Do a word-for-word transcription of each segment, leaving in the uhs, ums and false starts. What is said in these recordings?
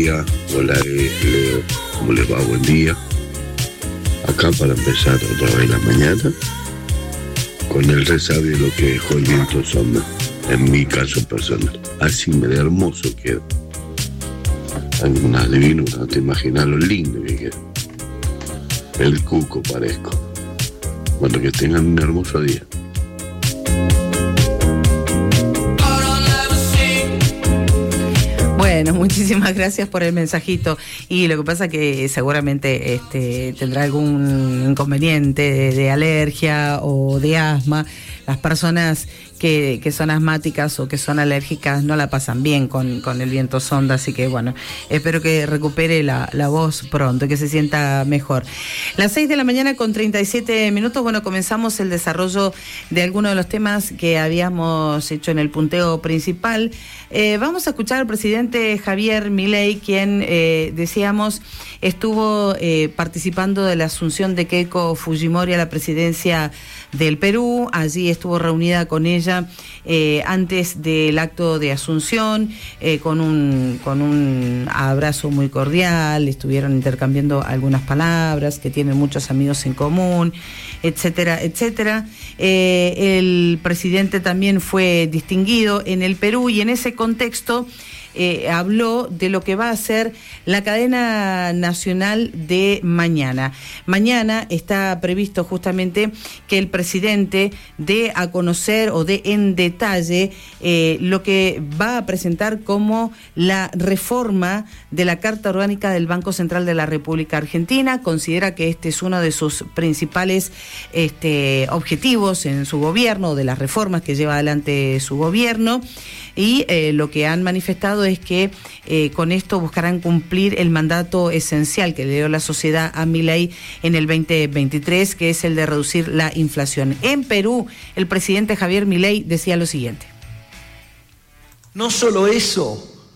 Hola Leo, ¿cómo les va? Buen día. Acá para empezar otra vez la mañana con el resabio de lo que dejó el viento sonda, en mi caso personal. Así me de hermoso queda. Una divinura, no te imaginas lo lindo que queda. El cuco parezco. Bueno, que tengan un hermoso día. Bueno, muchísimas gracias por el mensajito. Y lo que pasa que seguramente este, tendrá algún inconveniente de, de alergia o de asma. Las personas que, que son asmáticas o que son alérgicas no la pasan bien con, con el viento sonda, así que bueno, espero que recupere la, la voz pronto, que se sienta mejor. Las seis de la mañana con treinta y siete minutos, bueno, comenzamos el desarrollo de algunos de los temas que habíamos hecho en el punteo principal. Eh, vamos a escuchar al presidente Javier Milei, quien, eh, decíamos, estuvo eh, participando de la asunción de Keiko Fujimori a la presidencia del Perú. Allí estuvo reunida con ella eh, antes del acto de asunción, eh, con un con un abrazo muy cordial. Estuvieron intercambiando algunas palabras, que tienen muchos amigos en común, etcétera, etcétera. Eh, el presidente también fue distinguido en el Perú y en ese contexto Eh, habló de lo que va a ser la cadena nacional de mañana. Mañana está previsto justamente que el presidente dé a conocer o dé en detalle eh, lo que va a presentar como la reforma de la Carta Orgánica del Banco Central de la República Argentina. Considera que este es uno de sus principales este, objetivos en su gobierno, de las reformas que lleva adelante su gobierno. Y eh, lo que han manifestado es que eh, con esto buscarán cumplir el mandato esencial que le dio la sociedad a Milei en el veinte veintitrés, que es el de reducir la inflación. En Perú, el presidente Javier Milei decía lo siguiente. No solo eso,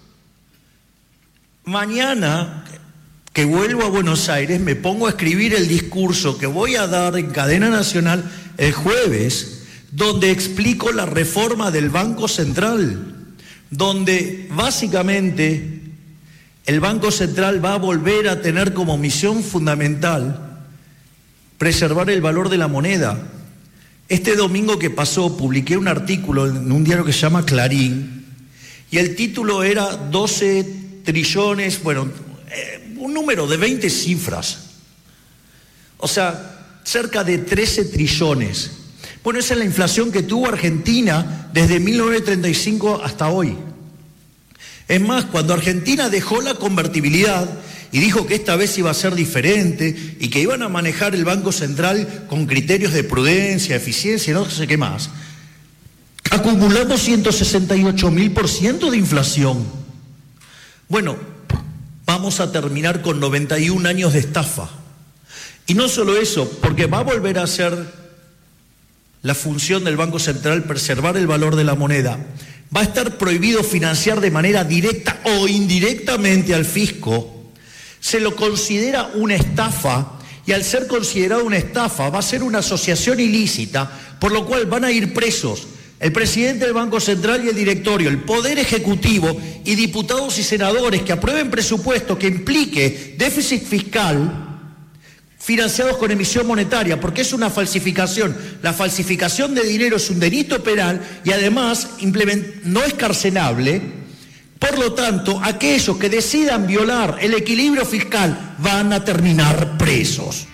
mañana que vuelvo a Buenos Aires me pongo a escribir el discurso que voy a dar en cadena nacional el jueves, donde explico la reforma del Banco Central, donde básicamente el Banco Central va a volver a tener como misión fundamental preservar el valor de la moneda. Este domingo que pasó publiqué un artículo en un diario que se llama Clarín y el título era doce trillones, bueno, eh, un número de veinte cifras, o sea, cerca de trece trillones. Bueno, esa es la inflación que tuvo Argentina desde mil novecientos treinta y cinco hasta hoy. Es más, cuando Argentina dejó la convertibilidad y dijo que esta vez iba a ser diferente y que iban a manejar el Banco Central con criterios de prudencia, eficiencia y no sé qué más, acumulamos ciento sesenta y ocho mil por ciento de inflación. Bueno, vamos a terminar con noventa y un años de estafa. Y no solo eso, porque va a volver a ser la función del Banco Central preservar el valor de la moneda. Va a estar prohibido financiar de manera directa o indirectamente al fisco. Se lo considera una estafa y al ser considerado una estafa va a ser una asociación ilícita, por lo cual van a ir presos el presidente del Banco Central y el directorio, el Poder Ejecutivo y diputados y senadores que aprueben presupuesto que implique déficit fiscal financiados con emisión monetaria, porque es una falsificación. La falsificación de dinero es un delito penal y además no es carcelable. Por lo tanto, aquellos que decidan violar el equilibrio fiscal van a terminar presos.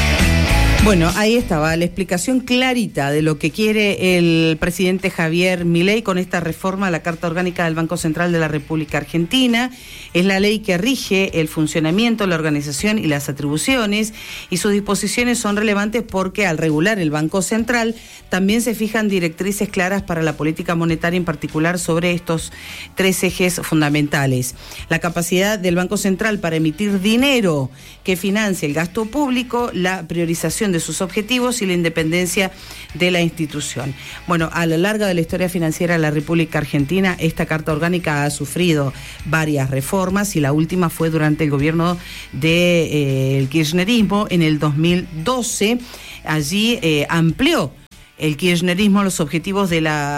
Bueno, ahí estaba la explicación clarita de lo que quiere el presidente Javier Milei con esta reforma a la Carta Orgánica del Banco Central de la República Argentina. Es la ley que rige el funcionamiento, la organización y las atribuciones, y sus disposiciones son relevantes porque al regular el Banco Central también se fijan directrices claras para la política monetaria, en particular sobre estos tres ejes fundamentales: la capacidad del Banco Central para emitir dinero que financie el gasto público, la priorización de sus objetivos y la independencia de la institución. Bueno, a lo largo de la historia financiera de la República Argentina, esta Carta Orgánica ha sufrido varias reformas y la última fue durante el gobierno del de, eh, kirchnerismo en el dos mil doce. Allí eh, amplió el kirchnerismo los objetivos de la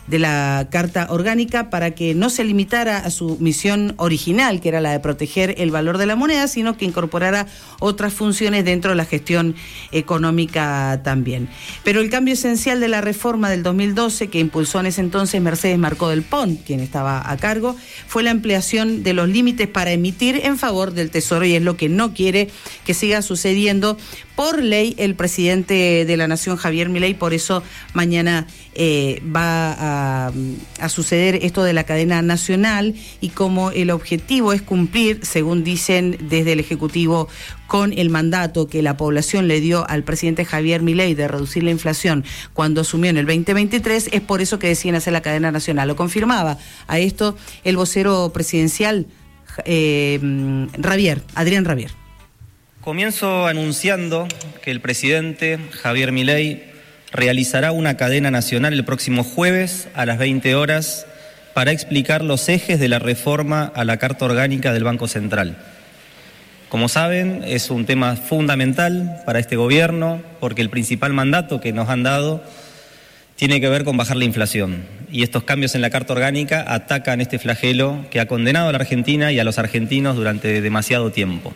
de la Carta Orgánica para que no se limitara a su misión original, que era la de proteger el valor de la moneda, sino que incorporara otras funciones dentro de la gestión económica también. Pero el cambio esencial de la reforma del dos mil doce, que impulsó en ese entonces Mercedes Marcó del Pont, quien estaba a cargo, fue la ampliación de los límites para emitir en favor del Tesoro, y es lo que no quiere que siga sucediendo por ley el presidente de la Nación, Javier Milei. Por eso mañana eh, va a, a suceder esto de la cadena nacional, y como el objetivo es cumplir, según dicen desde el Ejecutivo, con el mandato que la población le dio al presidente Javier Milei de reducir la inflación cuando asumió en el veinte veintitrés, es por eso que deciden hacer la cadena nacional. Lo confirmaba a esto el vocero presidencial eh, Ravier, Adrián Ravier. Comienzo anunciando que el presidente Javier Milei realizará una cadena nacional el próximo jueves a las veinte horas para explicar los ejes de la reforma a la Carta Orgánica del Banco Central. Como saben, es un tema fundamental para este gobierno porque el principal mandato que nos han dado tiene que ver con bajar la inflación. Y estos cambios en la Carta Orgánica atacan este flagelo que ha condenado a la Argentina y a los argentinos durante demasiado tiempo.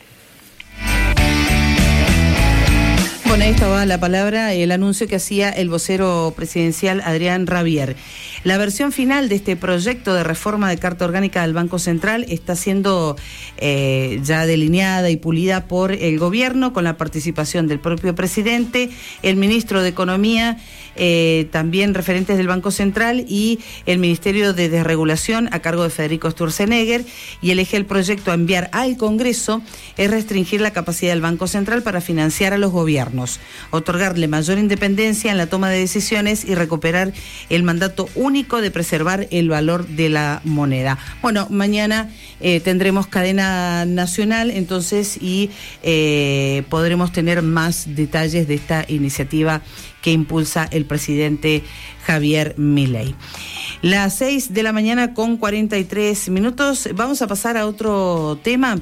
Bueno, ahí estaba la palabra, el anuncio que hacía el vocero presidencial Adrián Ravier. La versión final de este proyecto de reforma de Carta Orgánica del Banco Central está siendo eh, ya delineada y pulida por el gobierno, con la participación del propio presidente, el ministro de Economía, eh, también referentes del Banco Central y el Ministerio de Desregulación a cargo de Federico Sturzenegger. Y el eje del proyecto a enviar al Congreso es restringir la capacidad del Banco Central para financiar a los gobiernos, otorgarle mayor independencia en la toma de decisiones y recuperar el mandato único de preservar el valor de la moneda. Bueno, mañana eh, tendremos cadena nacional entonces y eh, podremos tener más detalles de esta iniciativa que impulsa el presidente Javier Milei. Las seis de la mañana con cuarenta y tres minutos. Vamos a pasar a otro tema.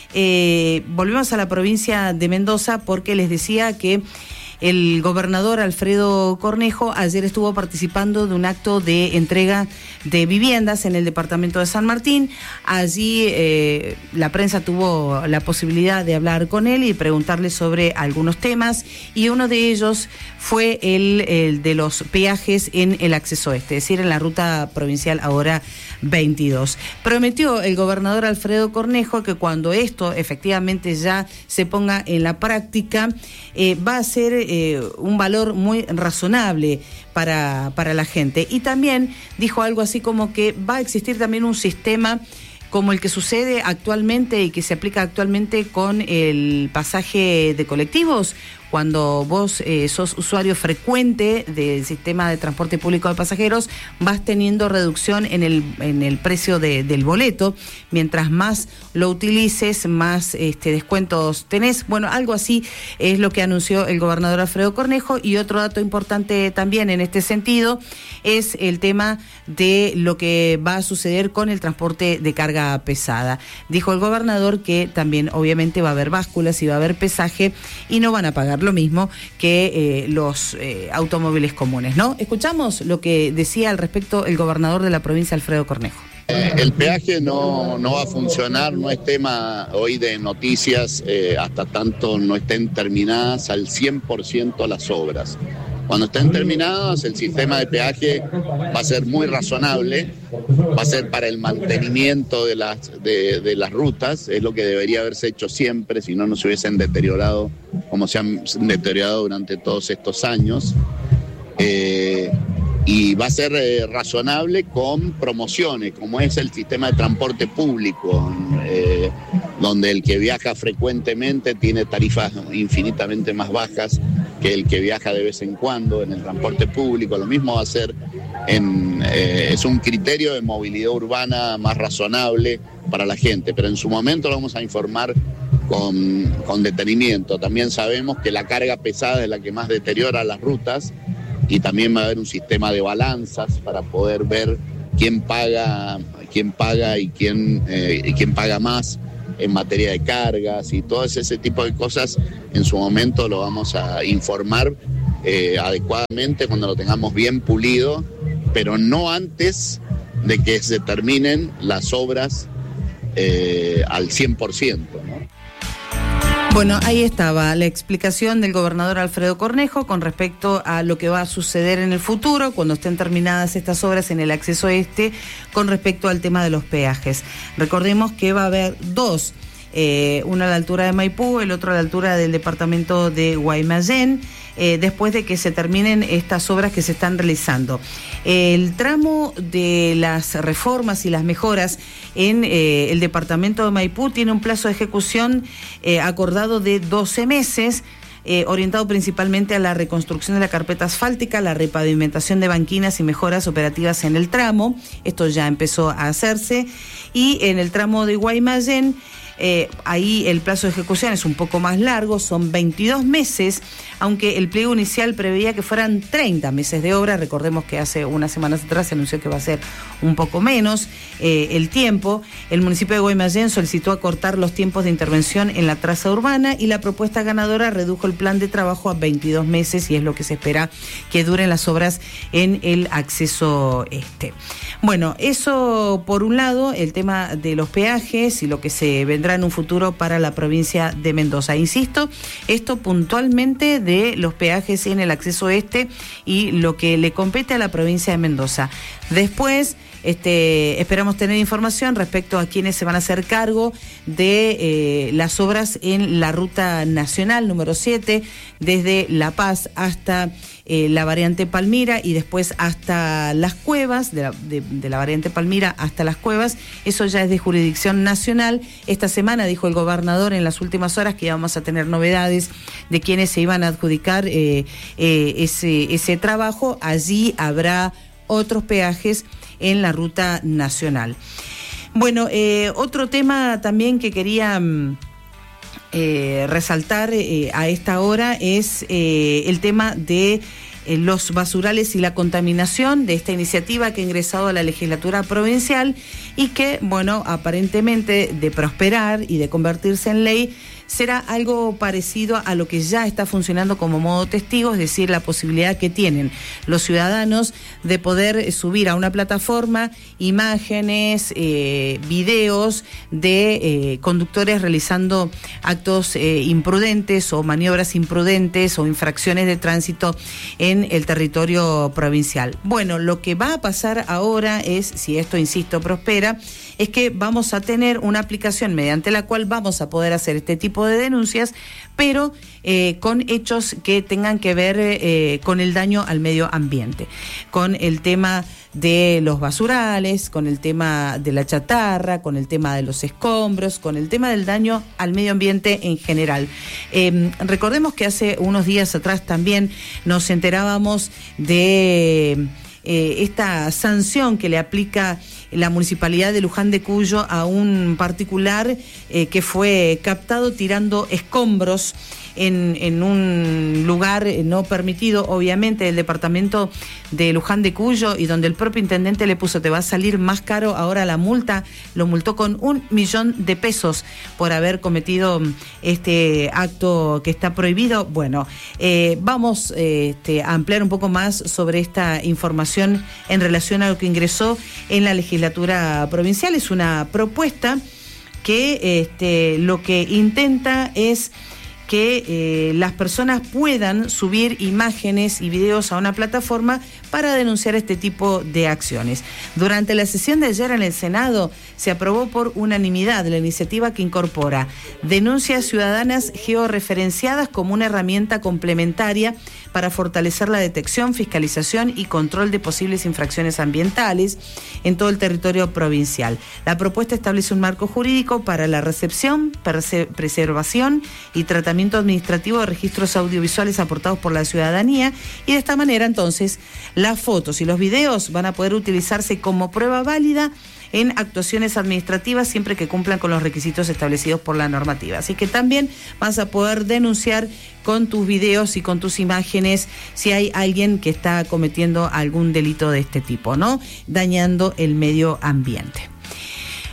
Eh, volvemos a la provincia de Mendoza porque les decía que el gobernador Alfredo Cornejo ayer estuvo participando de un acto de entrega de viviendas en el departamento de San Martín. Allí eh, la prensa tuvo la posibilidad de hablar con él y preguntarle sobre algunos temas, y uno de ellos fue el, el de los peajes en el acceso este, es decir, en la ruta provincial ahora veintidós. Prometió el gobernador Alfredo Cornejo que cuando esto efectivamente ya se ponga en la práctica, eh, va a ser eh, un valor muy razonable para, para la gente. Y también dijo algo así como que va a existir también un sistema como el que sucede actualmente y que se aplica actualmente con el pasaje de colectivos. Cuando vos eh, sos usuario frecuente del sistema de transporte público de pasajeros, vas teniendo reducción en el, en el precio de, del boleto. Mientras más lo utilices, más este, descuentos tenés. Bueno, algo así es lo que anunció el gobernador Alfredo Cornejo. Y otro dato importante también en este sentido es el tema de lo que va a suceder con el transporte de carga pesada. Dijo el gobernador que también obviamente va a haber básculas y va a haber pesaje y no van a pagar lo mismo que eh, los eh, automóviles comunes, ¿no? Escuchamos lo que decía al respecto el gobernador de la provincia, Alfredo Cornejo. Eh, el peaje no, no va a funcionar, no es tema hoy de noticias eh, hasta tanto no estén terminadas al cien por ciento las obras. Cuando estén terminadas, el sistema de peaje va a ser muy razonable, va a ser para el mantenimiento de las, de, de las rutas, es lo que debería haberse hecho siempre, si no, no se hubiesen deteriorado como se han deteriorado durante todos estos años. Eh, y va a ser eh, razonable con promociones, como es el sistema de transporte público, eh, donde el que viaja frecuentemente tiene tarifas infinitamente más bajas que el que viaja de vez en cuando en el transporte público. Lo mismo va a ser, en, eh, es un criterio de movilidad urbana más razonable para la gente, pero en su momento lo vamos a informar con, con detenimiento. También sabemos que la carga pesada es la que más deteriora las rutas, y también va a haber un sistema de balanzas para poder ver quién paga, quién paga y quién, eh, y quién paga más en materia de cargas y todo ese tipo de cosas. En su momento lo vamos a informar eh, adecuadamente cuando lo tengamos bien pulido, pero no antes de que se terminen las obras eh, al cien por ciento, ¿no? Bueno, ahí estaba la explicación del gobernador Alfredo Cornejo con respecto a lo que va a suceder en el futuro cuando estén terminadas estas obras en el acceso este con respecto al tema de los peajes. Recordemos que va a haber dos, eh, uno a la altura de Maipú, el otro a la altura del departamento de Guaymallén, eh, después de que se terminen estas obras que se están realizando. El tramo de las reformas y las mejoras en eh, el departamento de Maipú tiene un plazo de ejecución eh, acordado de doce meses, eh, orientado principalmente a la reconstrucción de la carpeta asfáltica, la repavimentación de banquinas y mejoras operativas en el tramo. Esto ya empezó a hacerse. Y en el tramo de Guaymallén, Eh, ahí el plazo de ejecución es un poco más largo, son veintidós meses, aunque el pliego inicial preveía que fueran treinta meses de obra. Recordemos que hace unas semanas atrás se anunció que va a ser un poco menos eh, el tiempo. El municipio de Guaymallén solicitó acortar los tiempos de intervención en la traza urbana y la propuesta ganadora redujo el plan de trabajo a veintidós meses y es lo que se espera que duren las obras en el acceso este. Bueno, eso por un lado, el tema de los peajes y lo que se vendrá en un futuro para la provincia de Mendoza. Insisto, esto puntualmente de los peajes en el acceso este y lo que le compete a la provincia de Mendoza. Después, este, esperamos tener información respecto a quienes se van a hacer cargo de eh, las obras en la ruta nacional número siete, desde La Paz hasta eh, la variante Palmira y después hasta Las Cuevas, de la, de, de la variante Palmira hasta Las Cuevas. Eso ya es de jurisdicción nacional. Esta semana dijo el gobernador en las últimas horas que íbamos a tener novedades de quienes se iban a adjudicar eh, eh, ese, ese trabajo. Allí habrá otros peajes en la ruta nacional. Bueno, eh, otro tema también que quería eh, resaltar eh, a esta hora es eh, el tema de eh, los basurales y la contaminación, de esta iniciativa que ha ingresado a la legislatura provincial y que, bueno, aparentemente de prosperar y de convertirse en ley, será algo parecido a lo que ya está funcionando como modo testigo, es decir, la posibilidad que tienen los ciudadanos de poder subir a una plataforma imágenes, eh, videos de eh, conductores realizando actos eh, imprudentes o maniobras imprudentes o infracciones de tránsito en el territorio provincial. Bueno, lo que va a pasar ahora es, si esto, insisto, prospera, es que vamos a tener una aplicación mediante la cual vamos a poder hacer este tipo de denuncias, pero eh, con hechos que tengan que ver eh, con el daño al medio ambiente, con el tema de los basurales, con el tema de la chatarra, con el tema de los escombros, con el tema del daño al medio ambiente en general. Eh, recordemos que hace unos días atrás también nos enterábamos de eh, esta sanción que le aplica la Municipalidad de Luján de Cuyo a un particular eh, que fue captado tirando escombros en, en un lugar no permitido, obviamente, del departamento de Luján de Cuyo, y donde el propio intendente le puso: te va a salir más caro ahora la multa. Lo multó con un millón de pesos por haber cometido este acto que está prohibido. Bueno, eh, vamos eh, este, a ampliar un poco más sobre esta información en relación a lo que ingresó en la legislatura provincial. Es una propuesta que este, lo que intenta es que eh, las personas puedan subir imágenes y videos a una plataforma para denunciar este tipo de acciones. Durante la sesión de ayer en el Senado se aprobó por unanimidad la iniciativa que incorpora denuncias ciudadanas georreferenciadas como una herramienta complementaria para fortalecer la detección, fiscalización y control de posibles infracciones ambientales en todo el territorio provincial. La propuesta establece un marco jurídico para la recepción, preservación y tratamiento administrativo de registros audiovisuales aportados por la ciudadanía, y de esta manera entonces las fotos y los videos van a poder utilizarse como prueba válida en actuaciones administrativas siempre que cumplan con los requisitos establecidos por la normativa. Así que también vas a poder denunciar con tus videos y con tus imágenes si hay alguien que está cometiendo algún delito de este tipo, ¿no? Dañando el medio ambiente.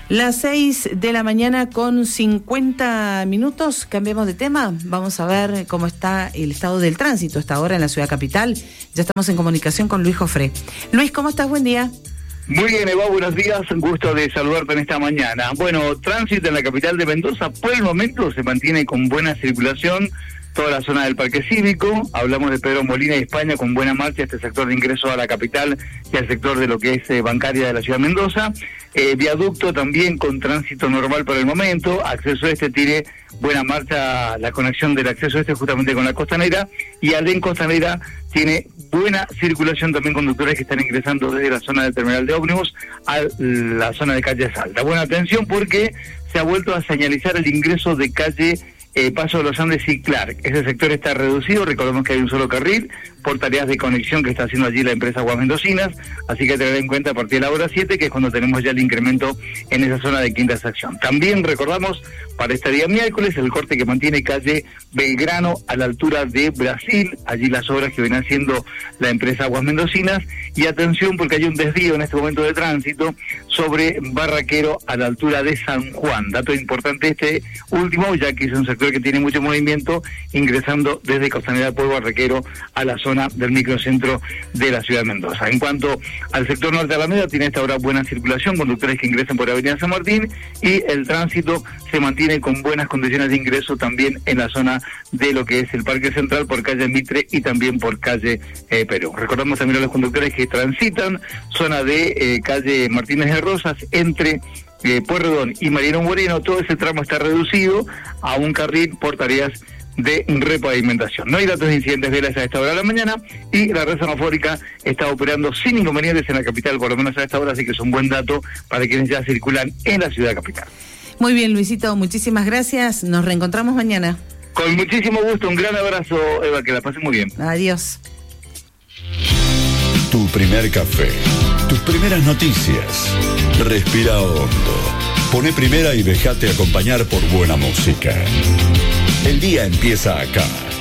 Las seis de la mañana con cincuenta minutos, cambiemos de tema, vamos a ver cómo está el estado del tránsito hasta ahora en la ciudad capital. Ya estamos en comunicación con Luis Jofré. Luis, ¿cómo estás? Buen día. Muy bien, Eva, buenos días, gusto de saludarte en esta mañana. Bueno, tránsito en la capital de Mendoza por el momento se mantiene con buena circulación. Toda la zona del Parque Cívico, hablamos de Pedro Molina y España con buena marcha este sector de ingreso a la capital y al sector de lo que es eh, bancaria de la ciudad de Mendoza. Eh, viaducto también con tránsito normal por el momento, acceso este tiene buena marcha, la conexión del acceso este justamente con la costanera, y Alén Costanera tiene buena circulación también, conductores que están ingresando desde la zona del terminal de ómnibus a la zona de calle Salta. Buena atención porque se ha vuelto a señalizar el ingreso de calle Eh, Paso de los Andes y Clark. Ese sector está reducido, recordemos que hay un solo carril por tareas de conexión que está haciendo allí la empresa Aguas Mendocinas, así que tener en cuenta a partir de la hora siete, que es cuando tenemos ya el incremento en esa zona de quinta sección. También recordamos para este día miércoles el corte que mantiene calle Belgrano a la altura de Brasil, allí las obras que viene haciendo la empresa Aguas Mendocinas, y atención porque hay un desvío en este momento de tránsito sobre Barraquero a la altura de San Juan. Dato importante este último, ya que es un sector que tiene mucho movimiento, ingresando desde Costanera Pueblo Barraquero a la zona del microcentro de la ciudad de Mendoza. En cuanto al sector norte de Alameda, tiene esta hora buena circulación, conductores que ingresan por Avenida San Martín, y el tránsito se mantiene con buenas condiciones de ingreso también en la zona de lo que es el Parque Central por calle Mitre y también por calle eh, Perú. Recordamos también a los conductores que transitan zona de eh, calle Martínez de Rosas entre eh, Pueyrredón y Mariano Moreno. Todo ese tramo está reducido a un carril por tareas de repavimentación. No hay datos de incidentes viales a esta hora de la mañana y la red semafórica está operando sin inconvenientes en la capital, por lo menos a esta hora, así que es un buen dato para quienes ya circulan en la ciudad capital. Muy bien, Luisito, muchísimas gracias. Nos reencontramos mañana. Con muchísimo gusto, un gran abrazo, Eva, que la pasen muy bien. Adiós. Tu primer café, tus primeras noticias. Respira hondo. Pone primera y déjate acompañar por buena música. El día empieza acá.